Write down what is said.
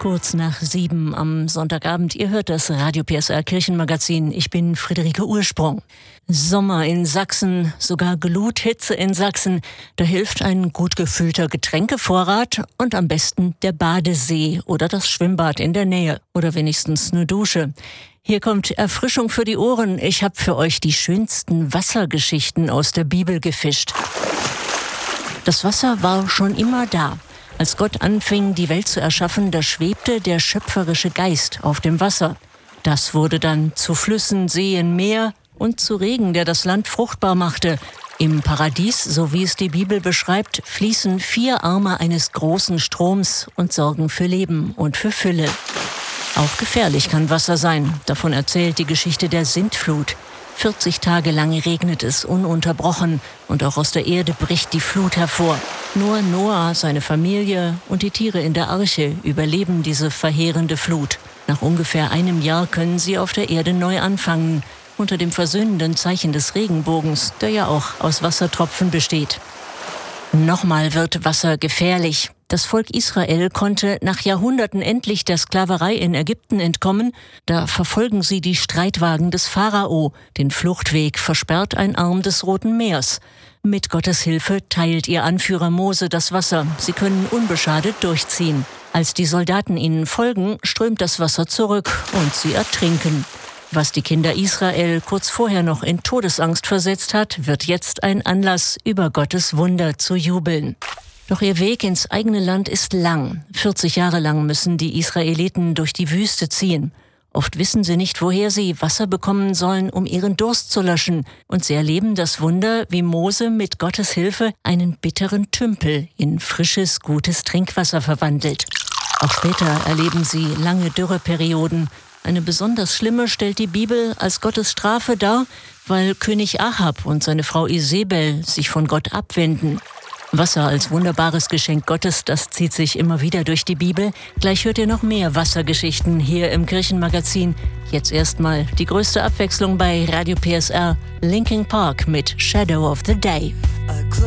Kurz nach 7 am Sonntagabend. Ihr hört das Radio PSR Kirchenmagazin. Ich bin Friederike Ursprung. Sommer in Sachsen, sogar Gluthitze in Sachsen. Da hilft ein gut gefüllter Getränkevorrat und am besten der Badesee oder das Schwimmbad in der Nähe oder wenigstens eine Dusche. Hier kommt Erfrischung für die Ohren. Ich habe für euch die schönsten Wassergeschichten aus der Bibel gefischt. Das Wasser war schon immer da. Als Gott anfing, die Welt zu erschaffen, da schwebte der schöpferische Geist auf dem Wasser. Das wurde dann zu Flüssen, Seen, Meer und zu Regen, der das Land fruchtbar machte. Im Paradies, so wie es die Bibel beschreibt, fließen 4 Arme eines großen Stroms und sorgen für Leben und für Fülle. Auch gefährlich kann Wasser sein. Davon erzählt die Geschichte der Sintflut. 40 Tage lang regnet es ununterbrochen und auch aus der Erde bricht die Flut hervor. Nur Noah, seine Familie und die Tiere in der Arche überleben diese verheerende Flut. Nach ungefähr einem Jahr können sie auf der Erde neu anfangen, unter dem versöhnenden Zeichen des Regenbogens, der ja auch aus Wassertropfen besteht. Nochmal wird Wasser gefährlich. Das Volk Israel konnte nach Jahrhunderten endlich der Sklaverei in Ägypten entkommen. Da verfolgen sie die Streitwagen des Pharao. Den Fluchtweg versperrt ein Arm des Roten Meers. Mit Gottes Hilfe teilt ihr Anführer Mose das Wasser. Sie können unbeschadet durchziehen. Als die Soldaten ihnen folgen, strömt das Wasser zurück und sie ertrinken. Was die Kinder Israel kurz vorher noch in Todesangst versetzt hat, wird jetzt ein Anlass, über Gottes Wunder zu jubeln. Doch ihr Weg ins eigene Land ist lang. 40 Jahre lang müssen die Israeliten durch die Wüste ziehen. Oft wissen sie nicht, woher sie Wasser bekommen sollen, um ihren Durst zu löschen. Und sie erleben das Wunder, wie Mose mit Gottes Hilfe einen bitteren Tümpel in frisches, gutes Trinkwasser verwandelt. Auch später erleben sie lange Dürreperioden. Eine besonders schlimme stellt die Bibel als Gottes Strafe dar, weil König Ahab und seine Frau Isabel sich von Gott abwenden. Wasser als wunderbares Geschenk Gottes, das zieht sich immer wieder durch die Bibel. Gleich hört ihr noch mehr Wassergeschichten hier im Kirchenmagazin. Jetzt erstmal die größte Abwechslung bei Radio PSR, Linkin Park mit Shadow of the Day.